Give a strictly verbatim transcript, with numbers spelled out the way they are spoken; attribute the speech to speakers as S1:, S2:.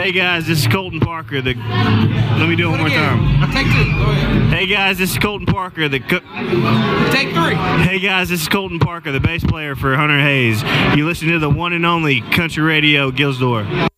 S1: Hey guys, this is Colton Parker. The let me do it one more time.
S2: Take two. Go ahead.
S1: Hey guys, this is Colton Parker. The
S2: Take three.
S1: Hey guys, this is Colton Parker, the bass player for Hunter Hayes. You listen to the one and only Country Radio Gilsdor.